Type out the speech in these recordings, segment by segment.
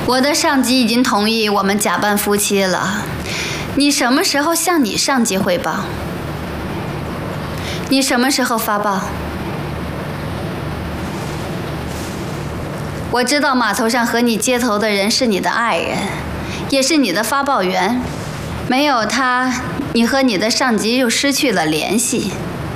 我的上级已经同意我们假扮夫妻了。你什么时候向你上级汇报？你什么时候发报？我知道码头上和你接头的人是你的爱人，也是你的发报员。没有他，你和你的上级又失去了联系。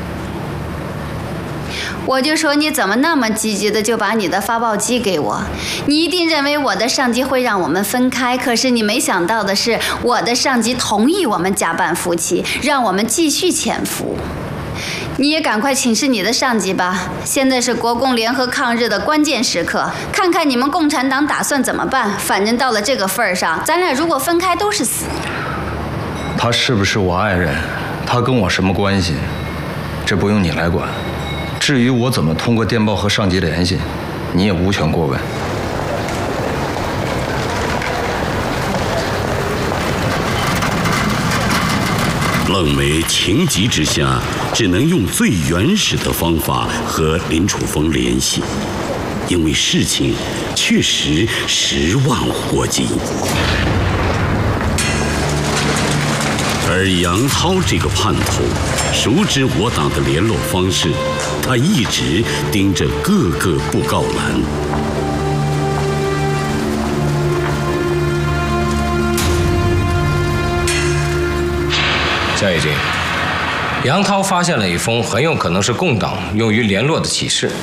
我就说你怎么那么积极的就把你的发报机给我？你一定认为我的上级会让我们分开，可是你没想到的是，我的上级同意我们假扮夫妻，让我们继续潜伏。你也赶快请示你的上级吧，现在是国共联合抗日的关键时刻，看看你们共产党打算怎么办。反正到了这个份儿上，咱俩如果分开都是死。 他是不是我爱人，他跟我什么关系？这不用你来管。至于我怎么通过电报和上级联系，你也无权过问。 愣梅情急之下，只能用最原始的方法和林楚风联系，因为事情确实10万火急。而杨涛这个叛徒，熟知我党的联络方式，他一直盯着各个布告栏。 夏义军，杨涛发现了一封很有可能是共党用于联络的启事。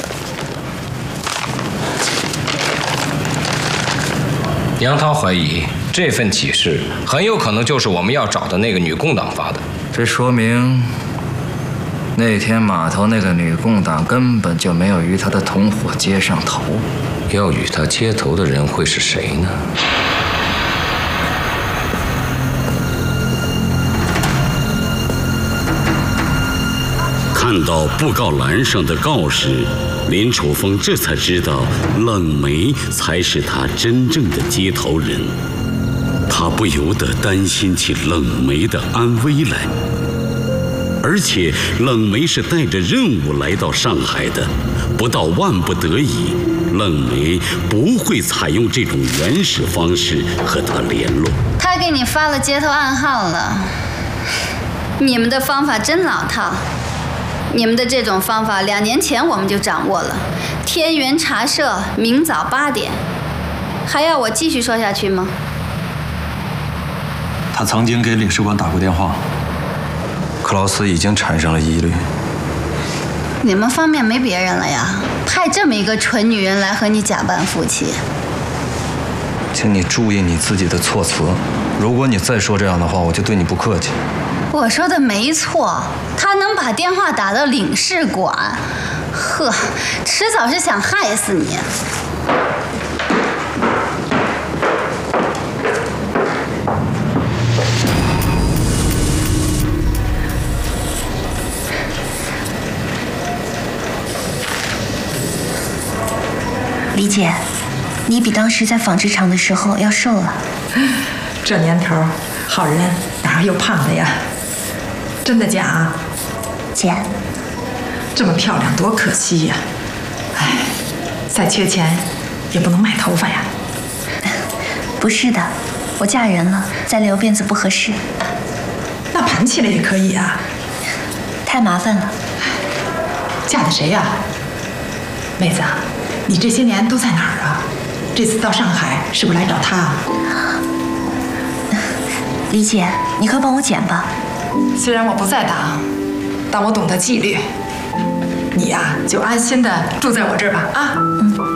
杨涛怀疑这份启事很有可能就是我们要找的那个女共党发的。 这说明那天码头那个女共党根本就没有与他的同伙接上头。 要与他接头的人会是谁呢？ 看到布告栏上的告示，林楚风这才知道冷梅才是他真正的接头人。他不由得担心起冷梅的安危来。而且冷梅是带着任务来到上海的，不到万不得已，冷梅不会采用这种原始方式和他联络。 他给你发了接头暗号了。你们的方法真老套。你们的这种方法2年前我们就掌握了，天元茶社，明早8点。还要我继续说下去吗？ 他曾经给领事馆打过电话，克劳斯已经产生了疑虑。 你们方面没别人了呀？派这么一个蠢女人来和你假扮夫妻？ 请你注意你自己的措辞，如果你再说这样的话，我就对你不客气。 我说的没错，他能把电话打到领事馆，呵，迟早是想害死你。 李姐，你比当时在纺织厂的时候要瘦了。 这年头，好人哪有胖的呀？真的假？ 姐， 这么漂亮多可惜呀！哎，再缺钱也不能卖头发呀。 不是的，我嫁人了，再留辫子不合适。 那盘起来也可以啊。 太麻烦了。 嫁的谁呀？妹子，你这些年都在哪儿啊？这次到上海是不是来找他啊？ 李姐，你快帮我剪吧。 虽然我不在党，但我懂得纪律。你呀，就安心的住在我这儿吧，啊。